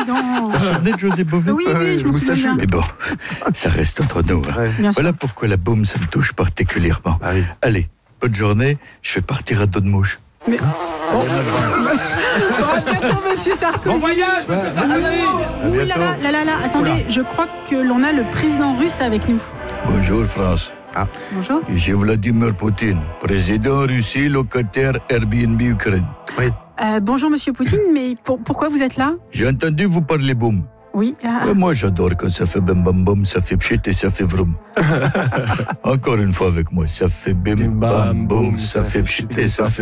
président. Vous vous souvenez de José Bové? Oui, je m'en souviens bien. Mais bon, ça reste entre nous. Hein. Ouais. Bien sûr. Voilà pourquoi la boum, ça me touche particulièrement. Ah oui. Allez, bonne journée, je vais partir à dos de mouche. Mais... bientôt, monsieur Sarkozy. Bon voyage, monsieur Sarkozy. Ouh là, attendez, je crois que l'on a le président russe avec nous. Bonjour France, Bonjour. ici Vladimir Poutine, président Russie, locataire Airbnb Ukraine. Bonjour, monsieur Poutine, mais pourquoi vous êtes là? J'ai entendu vous parler boum. Oui. Moi j'adore quand ça fait bim bam boum, ça fait pchit et ça fait vroom. Encore une fois avec moi, ça fait bim bam boum, ça fait pchit et ça fait